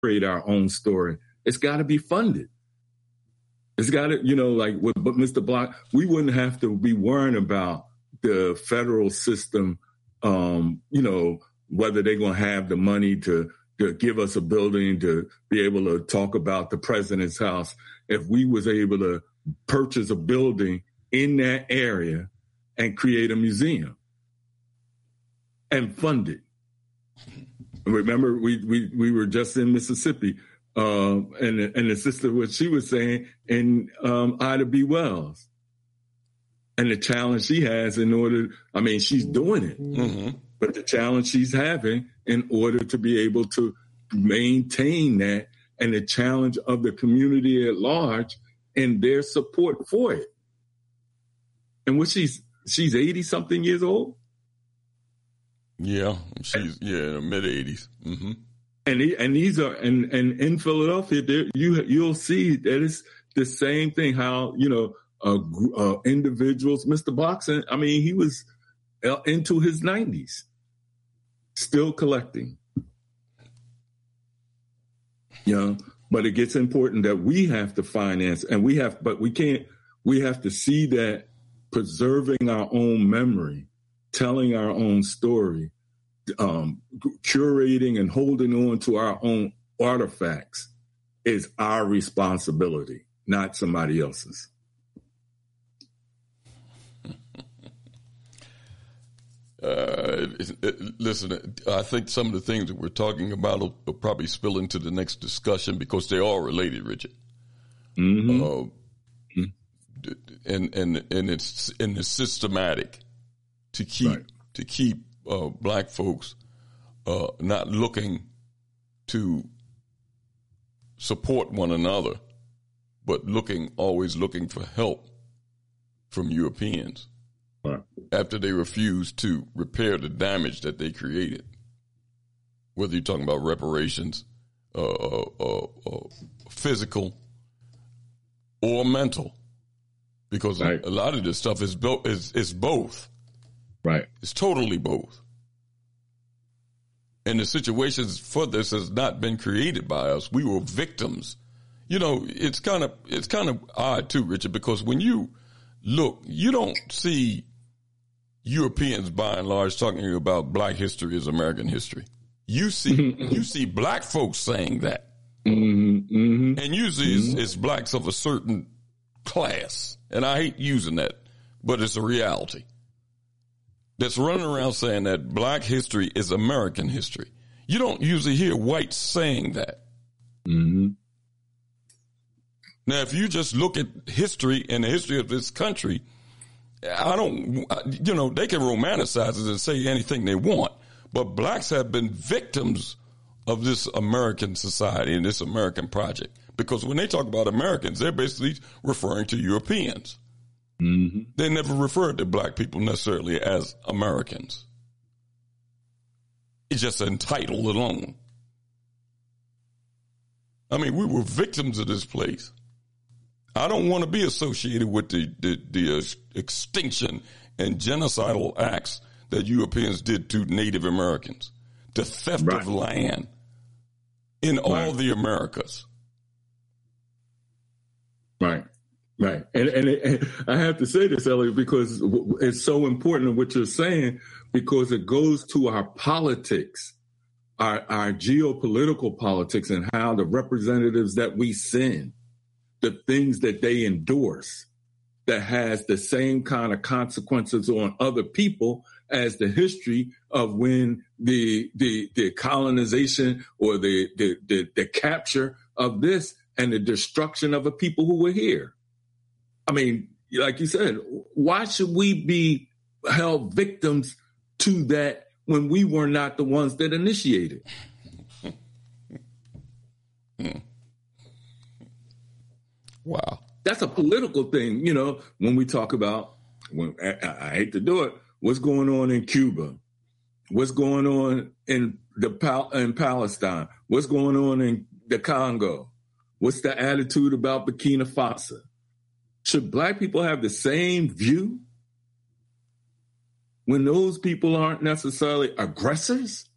create our own story, it's got to be funded. It's got to, like with Mr. Block, we wouldn't have to be worrying about the federal system, whether they're going to have the money to give us a building to be able to talk about the president's house. If we was able to purchase a building in that area and create a museum and fund it. Remember, we were just in Mississippi, and the sister, what she was saying, in Ida B. Wells. And the challenge she has she's doing it, but the challenge she's having in order to be able to maintain that, and the challenge of the community at large and their support for it. And she's 80 something years old. Yeah, she's in her mid 80s. Mm-hmm. And these are in Philadelphia, you'll see that it's the same thing. How individuals, Mr. Boxon, he was into his 90s, still collecting. But it gets important that we have to finance, and we have to see that preserving our own memory, telling our own story, curating and holding on to our own artifacts is our responsibility, not somebody else's. Listen, I think some of the things that we're talking about will probably spill into the next discussion because they are related, Richard. Mm-hmm. And it's systematic to keep black folks not looking to support one another, but always looking for help from Europeans. Right. After they refuse to repair the damage that they created, whether you're talking about reparations, physical or mental, because a lot of this stuff is both. Right. It's totally both. And the situations for this has not been created by us. We were victims. It's kind of odd too, Richard, because when you look, you don't see Europeans by and large talking about black history as American history. You see black folks saying that. Mm-hmm, mm-hmm, and usually it's blacks of a certain class. And I hate using that, but it's a reality. That's running around saying that black history is American history. You don't usually hear whites saying that. Mm-hmm. Now, if you just look at history and the history of this country, they can romanticize it and say anything they want, but blacks have been victims of this American society and this American project. Because when they talk about Americans, they're basically referring to Europeans. Mm-hmm. They never referred to black people necessarily as Americans. It's just entitled alone. We were victims of this place. I don't want to be associated with the extinction and genocidal acts that Europeans did to Native Americans, the theft of land in all the Americas. Right. Right. And I have to say this, Elliot, because it's so important what you're saying, because it goes to our politics, our geopolitical politics, and how the representatives that we send, the things that they endorse, that has the same kind of consequences on other people as the history of when the colonization or the capture of this and the destruction of the people who were here. Like you said, why should we be held victims to that when we were not the ones that initiated? Wow. That's a political thing, when we talk about, I hate to do it, what's going on in Cuba, what's going on in Palestine, what's going on in the Congo, what's the attitude about Burkina Faso? Should black people have the same view when those people aren't necessarily aggressors?